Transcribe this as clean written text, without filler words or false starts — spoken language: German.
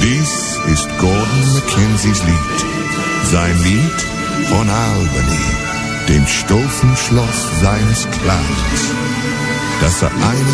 Dies ist Gordon Mackenzies Lied. Sein Lied von Albany, dem Stufenschloss seines Clans, das er eines